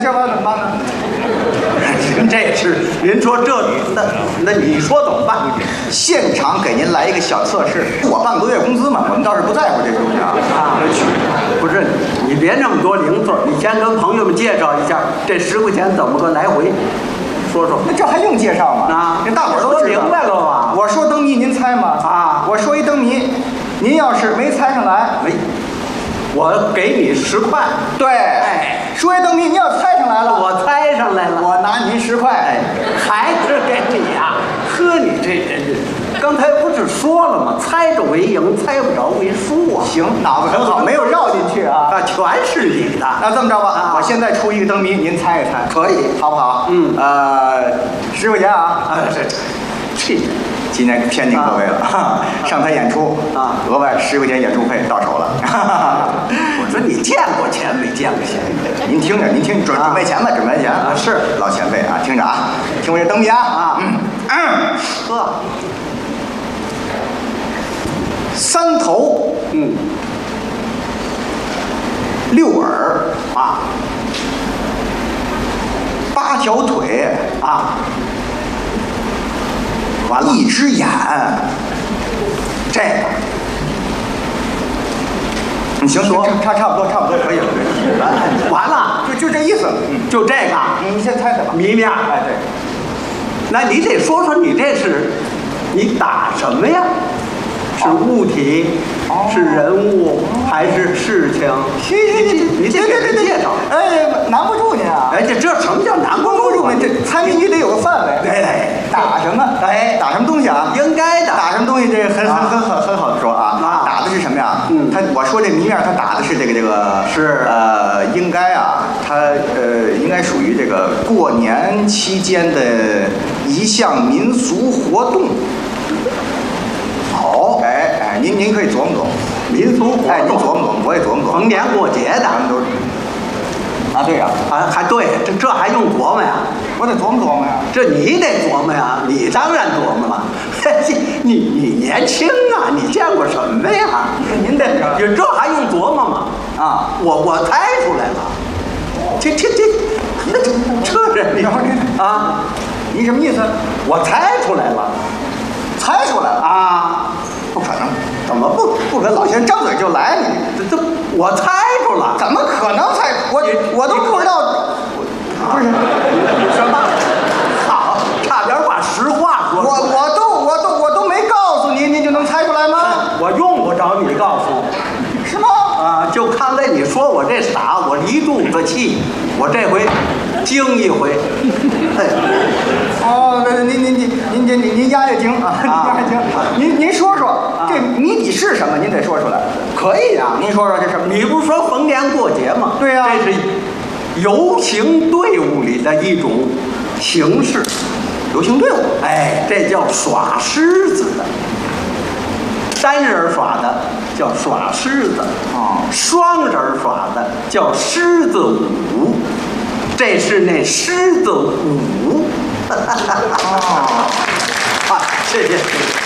这玩意儿怎么办呢？ 这是您说这那你说怎么办？ 现场给您来一个小测试，我半个月工资嘛，我们倒是不在乎这东西啊。 不是，你别那么多零碎，你先跟朋友们介绍一下这10块钱怎么个来回，说说。 那这还用介绍吗？ 啊， 这大伙儿都说明白了吧？ 我说灯谜，您猜吗？ 啊， 我说一灯谜，您要是没猜上来， 我给你10块。 对， 哎， 说一灯谜，您要猜上来了， 我猜上来了， 我拿您10块。哎， 还是给你呀、呵，你这人，刚才不是说了吗？猜着为赢，猜不着为输啊。 行，脑子很好，没有绕进去啊。 啊，全是你的。 那这么着吧， 啊我现在出一个灯谜，您猜一猜， 可以， 好不好？ 嗯 10块钱啊。 这今天天津各位了，上台演出啊， 额外10块钱演出费到手了。 我说你见过钱没见过钱？ 您听着，您听，准备钱吧，准备钱啊，是老前辈啊，听着啊，听我这灯谜啊， 呵 3头6耳啊 8条腿啊，完了 1只眼， 这个你行，差不多可以了， 完了， 就这意思， 就这个你先猜猜吧。 谜面。 哎，对， 那你得说说你这是你打什么呀？是物体，是人物，还是事情？你得给人介绍。 哎，难不住您啊。 哎，这什么叫难不住呢？ 这猜谜语得有个范围。 对， 打什么？哎，打什么东西啊？ 应该的。 打什么东西？这很好的说啊。打的是什么呀？我说这谜面，他打的是这个是应该啊，它应该属于这个过年期间的一项民俗活动。 好， 哎，您可以琢磨琢磨。 民俗活动。 哎，您琢磨琢磨，我也琢磨琢磨。 逢年过节的， 咱们都是。啊，对呀， 还对，这还用琢磨呀？ 我得琢磨琢磨呀。 这你得琢磨呀，你当然琢磨了。你年轻啊，你见过什么呀？ 您这还用琢磨吗？ 啊， 我猜出来了。这人啊， 你什么意思？ 我猜出来了， 猜出来了啊？ 不可能， 怎么不可能？老先生张嘴就来，你这我猜出了， 怎么可能猜？我都不知道，不是什么？好，差点把实话说。 我都没告诉您，您就能猜出来吗？ 我用不着你告诉， 是吗？ 啊，就看来你说我这傻，我一肚子气，我这回惊一回。 哦，您压压惊啊，压惊。您说说这谜底是什么？您得说出来。 可以呀， 您说说这什么？ 你不是说逢年过节吗？ 对呀， 这是游行队伍里的一种形式。 游行队伍， 哎，这叫耍狮子的。单人耍的叫耍狮子，双人耍的叫狮子舞，这是那狮子舞。谢谢。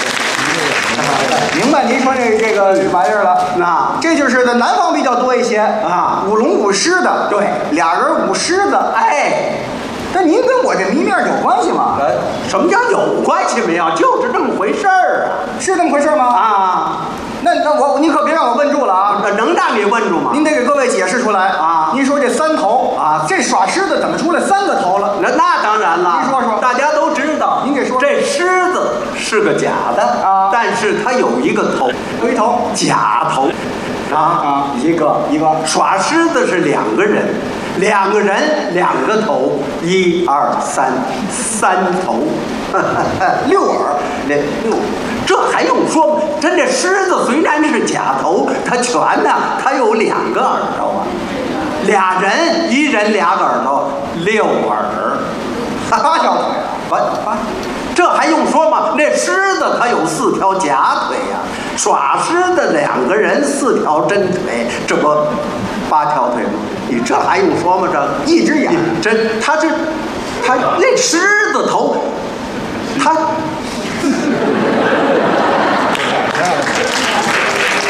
明白您说这个玩意儿了。 那这就是在南方比较多一些啊， 舞龙舞狮的， 对， 俩人舞狮子， 哎。 但您跟我这谜面有关系吗？ 什么叫有关系没有？就是这么回事儿啊！ 是这么回事吗？ 啊， 那你可别让我问住了啊！ 能让你问住吗？ 您得给各位解释出来啊！ 您说这3头啊，这耍狮子怎么出来3个头了？ 那当然了。 您说说， 大家都知道。 您给说， 这狮子是个假的啊， 但是它有一个头， 有一头假头。一个耍狮子是2个人，2个人2个头，1、2、3头 ，6耳 ，6，这还用说吗？这狮子虽然是假头，它全呢，它有2个耳朵啊，2人1人2个耳朵，6耳 ，8条腿啊，这还用说吗？那狮子它有4条假腿呀，耍狮子2个人4条真腿，这不8条腿吗？你这还用说吗？这 1只眼， 他那狮子头，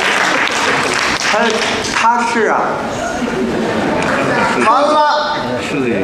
他是啊， 完了， 是的呀。